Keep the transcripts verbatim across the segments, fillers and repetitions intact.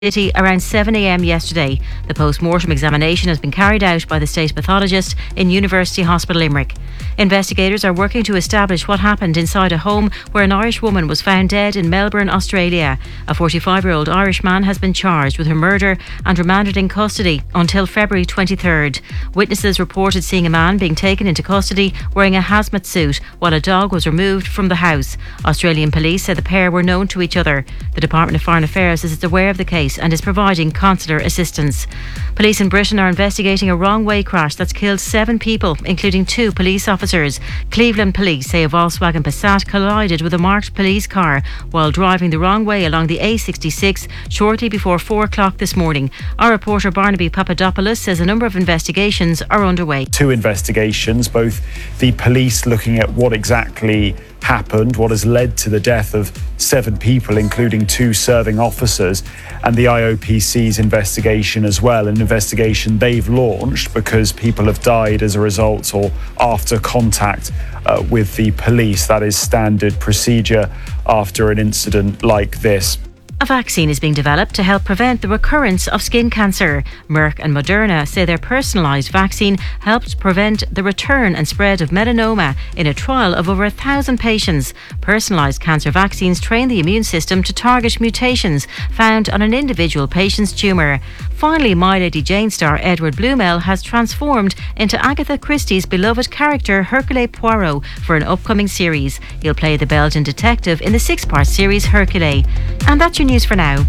City around seven a m yesterday. The post-mortem examination has been carried out by the state pathologist in University Hospital Limerick. Investigators are working to establish what happened inside a home where an Irish woman was found dead in Melbourne, Australia. A forty-five-year-old Irish man has been charged with her murder and remanded in custody until February twenty-third. Witnesses reported seeing a man being taken into custody wearing a hazmat suit while a dog was removed from the house. Australian police said the pair were known to each other. The Department of Foreign Affairs is aware of the case and is providing consular assistance. Police in Britain are investigating a wrong-way crash that's killed seven people, including two police officers. Cleveland police say a Volkswagen Passat collided with a marked police car while driving the wrong way along the A sixty-six shortly before four o'clock this morning. Our reporter Barnaby Papadopoulos says a number of investigations are underway. Two investigations, both the police looking at what exactly happened, what has led to the death of seven people, including two serving officers, and the I O P C's investigation as well, an investigation they've launched because people have died as a result or after contact uh, with the police. That is standard procedure after an incident like this. A vaccine is being developed to help prevent the recurrence of skin cancer. Merck and Moderna say their personalised vaccine helped prevent the return and spread of melanoma in a trial of over a thousand patients. Personalised cancer vaccines train the immune system to target mutations found on an individual patient's tumour. Finally, My Lady Jane star Edward Bluemel has transformed into Agatha Christie's beloved character Hercule Poirot for an upcoming series. He'll play the Belgian detective in the six-part series Hercule. And that's your news for now.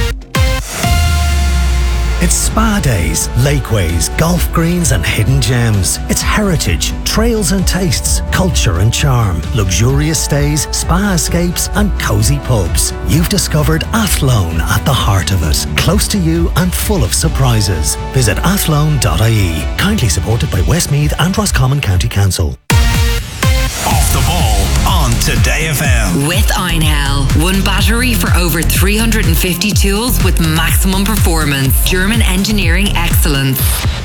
It's spa days, lakeways, golf greens and hidden gems. It's heritage, trails and tastes, culture and charm, luxurious stays, spa escapes and cosy pubs. You've discovered Athlone at the heart of it. Close to you and full of surprises. Visit athlone dot I E. Kindly supported by Westmeath and Roscommon County Council. Off the ball on Today F M. With Einhell. One battery for over three hundred fifty tools with maximum performance. German engineering excellence.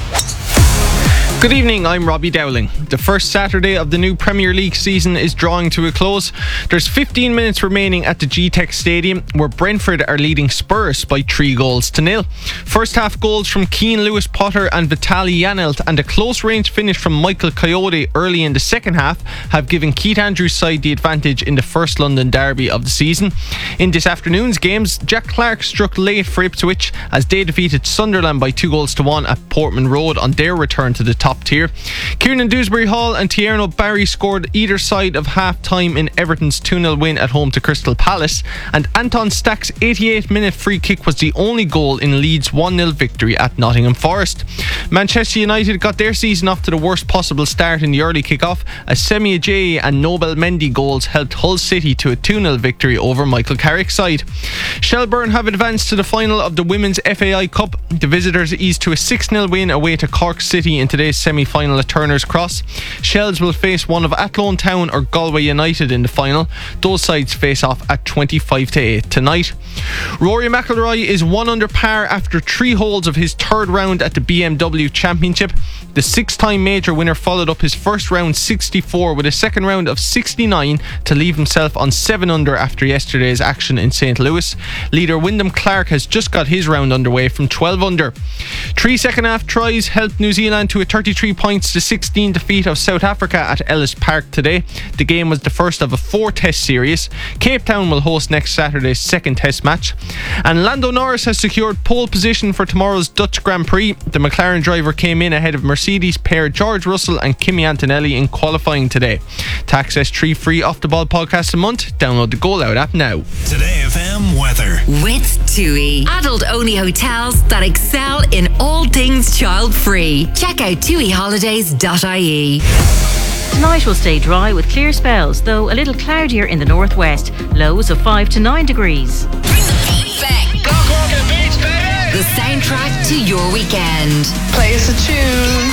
Good evening, I'm Robbie Dowling. The first Saturday of the new Premier League season is drawing to a close. There's fifteen minutes remaining at the G TEC Stadium, where Brentford are leading Spurs by three goals to nil. First half goals from Keane Lewis Potter and Vitaly Janelt and a close range finish from Michael Coyote early in the second half have given Keith Andrews' side the advantage in the first London derby of the season. In this afternoon's games, Jack Clark struck late for Ipswich as they defeated Sunderland by two goals to one at Portman Road on their return to the top top tier. Kieran Dewsbury Hall and Tierno Barry scored either side of half time in Everton's two nil win at home to Crystal Palace, and Anton Stack's eighty-eight minute free kick was the only goal in Leeds' one nil victory at Nottingham Forest. Manchester United got their season off to the worst possible start in the early kick-off as Semi Ajayi and Nobel Mendy goals helped Hull City to a two nil victory over Michael Carrick's side. Shelbourne have advanced to the final of the Women's F A I Cup. The visitors eased to a six nil win away to Cork City in today's semi-final at Turner's Cross. Shells will face one of Athlone Town or Galway United in the final. Those sides face off at twenty-five to eight tonight. Rory McIlroy is one under par after three holes of his third round at the B M W Championship. The six-time major winner followed up his first round sixty-four with a second round of sixty-nine to leave himself on seven under after yesterday's action in Saint Louis. Leader Wyndham Clark has just got his round underway from twelve under. Three second half tries helped New Zealand to a thirty-three points to sixteen defeat of South Africa at Ellis Park today. The game was the first of a four test series. Cape Town will host next Saturday's second test match. And Lando Norris has secured pole position for tomorrow's Dutch Grand Prix. The McLaren driver came in ahead of Mercedes pair George Russell and Kimi Antonelli in qualifying today. To access three free Off the Ball podcasts a month, download the Goal Out app now. Today F M weather. With TUI. Adult-only hotels that excel in all things child-free. Check out tui holidays dot I E. Tonight will stay dry with clear spells, though a little cloudier in the northwest. Lows of five to nine degrees. Bring the beat back. Go, go, get beats, baby. The soundtrack to your weekend. Play us a tune.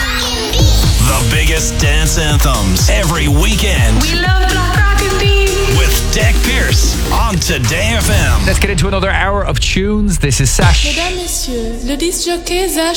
The biggest dance anthems every weekend. We love Black Rock and Beat. With Deck Pierce on Today F M. Let's get into another hour of tunes. This is Sash. Mesdames, messieurs, le disc jockey Zach